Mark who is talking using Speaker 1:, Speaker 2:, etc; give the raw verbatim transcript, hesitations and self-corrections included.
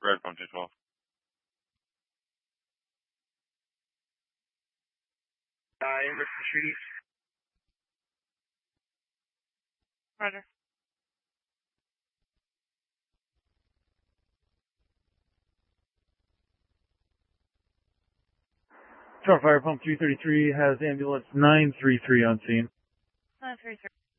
Speaker 1: Red Pump two twelve.
Speaker 2: Uh, Emerson Street East.
Speaker 3: Roger.
Speaker 4: Char Fire Pump three thirty-three has ambulance nine three three on scene.
Speaker 3: nine three three.